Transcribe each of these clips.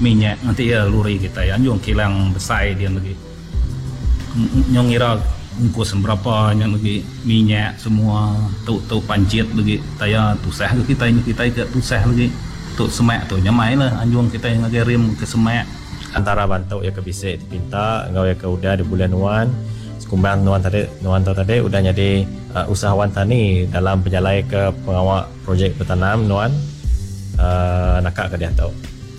minyak nanti ya luri kita ya nyong kilang besar dia lagi nyong ira ungkus berapa yang lagi minyak semua tu pancit lagi taya tusah kita ini kita ke tusah lagi tu semak tu nyamai lah anjung kita yang lagi rim ke semak antara bantu ya ke bisik dipinta ngau ya ke udah di bulan nuan sekumbang nuan tadi udah jadi usahawan tani dalam penjalai ke pengawal projek bertanam nuan nakak ke dia tahu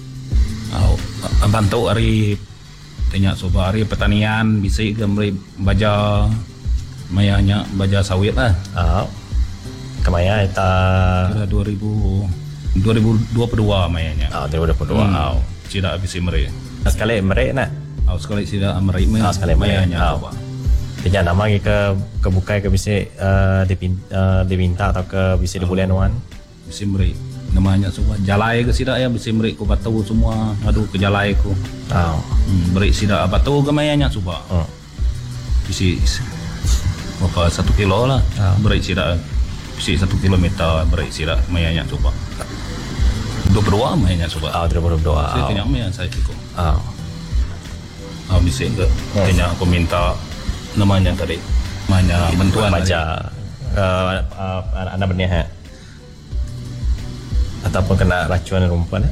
bantu hari tanya soba hari pertanian bisa gambar baja mayanya baja sawit lah kemaya kita kira 2022 mayanya 2022 tidak bisa merek sekali merek nak sekali tidak merek sekali mayanya dia nama ke bukai ke bisa dipinta atau ke bisa di bulan nuan bisa merek namanya semua jalai ke sidak ya bisa merek ku batu semua ngadu ke jalai ku merek sidak batu ke mayanya coba bisa berapa 1 kilo lah merek sidak bisa 1 kilometer merek sidak mayanya coba 22 mayanya coba 2022 saya kenyang maya saya cukup bisa ke kenyang aku minta namanya tadi namanya bantuan baca anak benih ataupun kena racun rumput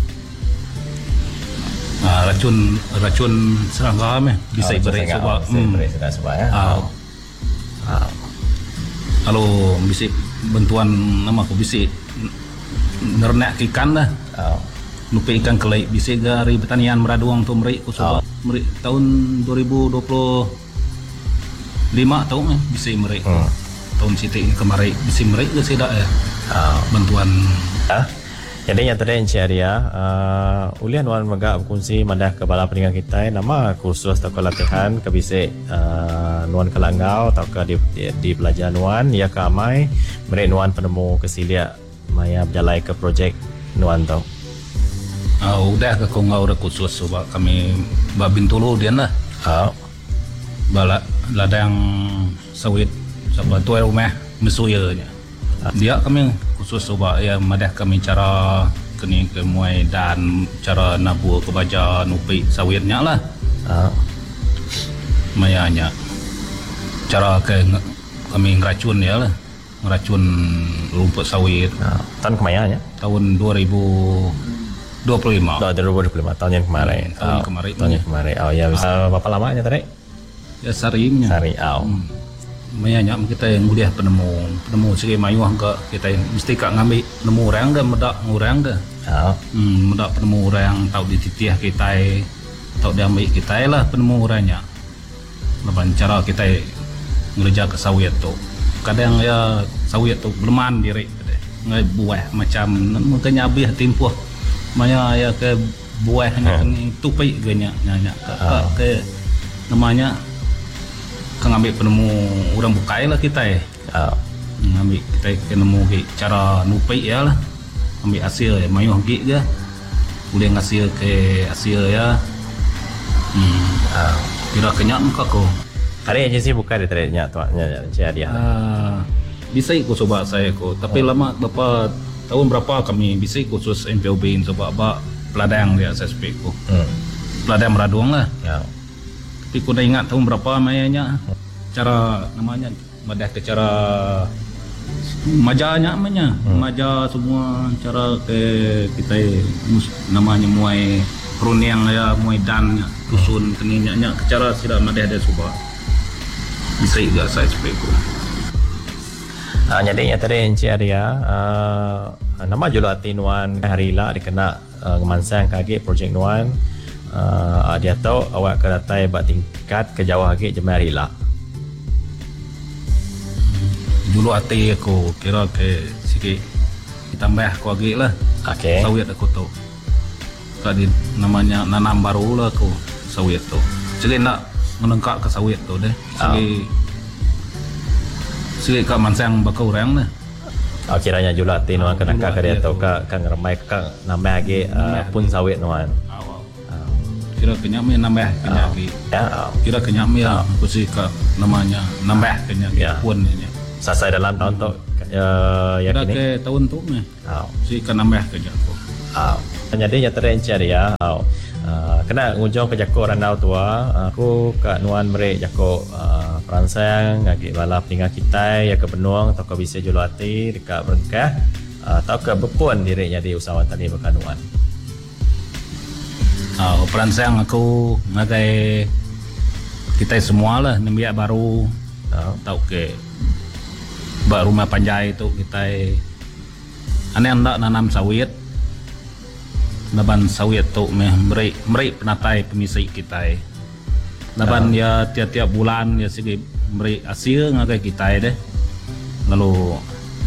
racun serangga bisa beri sebab kalau bisa bantuan nama aku bisa nernak ikan lah nupi ikan kelai bisa dari pertanian meraduang tu merik aku merik tahun 2025 tahun bisa merik tahun situ kemarin bisa merik ke tidak ya bantuan jadi yang tadi Encik Arya ulian nuan megak berkongsi mandah kepala peninggal kita nama kursus atau latihan ke bisik nuan ke Langgau atau ke di pelajar nuan ya ke amai mereka nuan penemu kesiliak maya berjalai ke projek nuan tau udah ke Konggau udah kursus sebab kami babin tulu dia lah balak ladang sawit sebab tu rumah mesuyanya dia kami khusus coba ya madah kami cara kini ke muai dan cara nabur ke baja nupi sawitnya lah mayanya cara ke kami ngeracun ya lah ngeracun rumput sawit tahun kemayanya tahun 2025 tahun yang kemarin tahun yang kemarin ya berapa lamanya tadi ya sarinya mayanya kita yang mudah penemu segi mayuh ke kita mesti kak ngambil nemu orang ke medak orang ke medak penemu orang tahu di titiah kita tahu diambil kita lah penemu orangnya lepas cara kita ngerja ke sawit tu kadang ya sawit tu berman diri ngai buah macam makanya habis timpuh maya ya ke buahnya tupai ganya nanya ke namanya ngambil penemu orang bukai lah kita ngambil kita nemu cara nupai ya lah ambil hasil ya mayuh gig ke boleh ngasih ke hasil ya kira kenyang muka ko hari agensi buka di terenya tuanya jadi bisa ikut coba saya ko tapi lama tahun berapa kami bisa khusus MPOB coba peladang dia SSP ko peladang meraduang lah tapi aku dah ingat tahun berapa mayanya cara namanya madah ke cara majanya maja semua cara ke kita namanya muai peruniang ya muai dan dusun keninnya cara sila madah ada subah bisa juga saya speku jadi yang tadi Encik Arya nama julati nuan hari lah dikena ngemansang kaki projek nuan dia tahu awak ke datai buat tingkat ke Jawa lagi jemaah rila dulu hati aku kira ke sikit ditambah aku lagi lah sawit aku tahu tadi namanya nanam baru lah aku sawit tu jadi nak menengkak ke sawit tu deh sikit kat mansang bakal orang lah kiranya julati nuan kena ke dia tahu kan ramai kan nambah lagi pun sawit nuan kira kenyam nambah kenyam kira kenyam ya aku sih ke namanya nambah kenyam pun ini selesai dalam tahun tu ya kini ke tahun tu sih ke nambah kenyam Jadi yang tadi encik dia kena ngujung ke jako randau tua aku kat nuan merek jako perangsang ngagi bala peninggal kita ya ke Benuang atau ke bisa Juluati dekat Berengkah atau ke Bepun diri jadi usahawan tani berkanuan. Perangsang aku ngagai kita semua lah nembiak baru tahu ke bak rumah panjai itu kita aneh hendak nanam sawit naban sawit tu meri penatai pemisai kita naban ya tiap-tiap bulan ya segi meri hasil ngagai kita deh lalu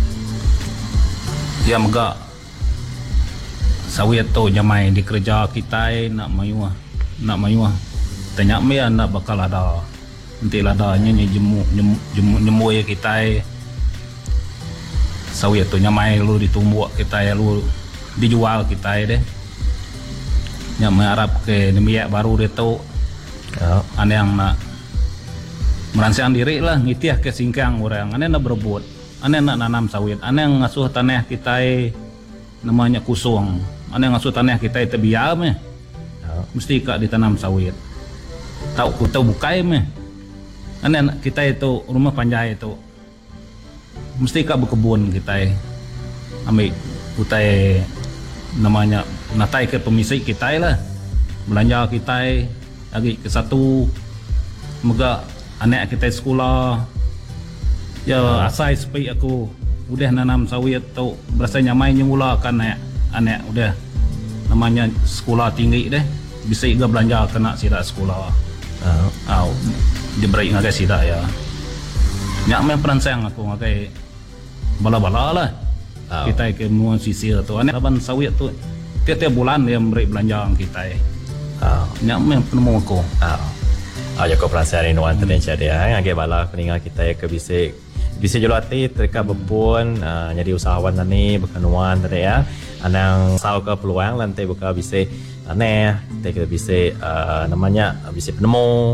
dia megak sawit tu nyamai di kerja kita nak mayuah tanya me nak bakal ada nanti ladanya jemu ya kita sawit tu nyamai lu ditumbuk kita lu dijual kita deh yang mengharap ke nemiak baru dia tu ane yang nak merangsang diri lah ngitiah ke singkang orang ane nak berebut ane nak nanam sawit ane yang ngasuh tanah kita namanya kusung ane yang ngasuh tanah kita terbiar meh mesti kak ditanam sawit tahu bukai meh ane kita itu rumah panjai itu mesti kak berkebun kita ambil kutai namanya natai ke pemisai kita lah belanja kita lagi ke satu moga anak kita sekolah ya asai supaya aku udah nanam sawit tu berasa nyamai nyemula kan anak udah namanya sekolah tinggi deh bisa juga belanja kena sidak sekolah diberi ngagai sidak ya nyak main perangsang aku ngagai bala-bala lah kita ke nuan sisir tu anak laban sawit tu tiap-tiap bulan dia beri belanja kita nyak main penemu aku Joko perangsang nuan tadi dia ngagai bala peninggal kita ke bisa Juluati terdekat Bepun jadi usahawan tani berkanuan tadi ya anang sau ke peluang lantai buka bisa tanah kita bisa namanya bisa penemu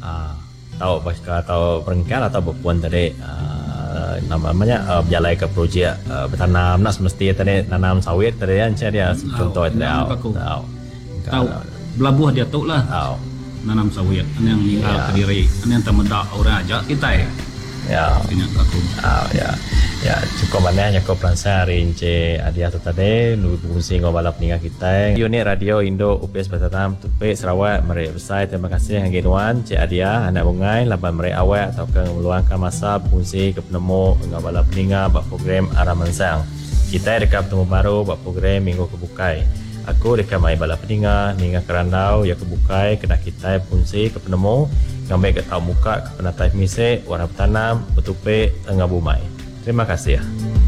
tahu Berengkar atau Bepun tadi namanya berjalan ke projek bertanam nak semesti tadi tanam sawit tadi kan dia contoh tahu belabuh dia tu lah nanam sawit yang tinggal ke diri yang temedak orang aja kita aku ya cukup banyak Joko perangsang rinci adia tu tadi lu fungsi ngobalap peninggal kita unit radio Indo UPS Batam Tupik Sarawak mari besar terima kasih hanggi nuan Cik Adia anak bungai laban mari awak atau ke meluangkan masa fungsi ke penemu ngobalap peninggal bak program Aramansang kita dekat bertemu baru bak program minggu kebukai aku dekat mai balap peninggal ninga kerandau ya kebukai kena kita fungsi ke penemu ngambil ke tahu muka ke penatai misek warna bertanam bertupik tengah bumai. Terima kasih ya.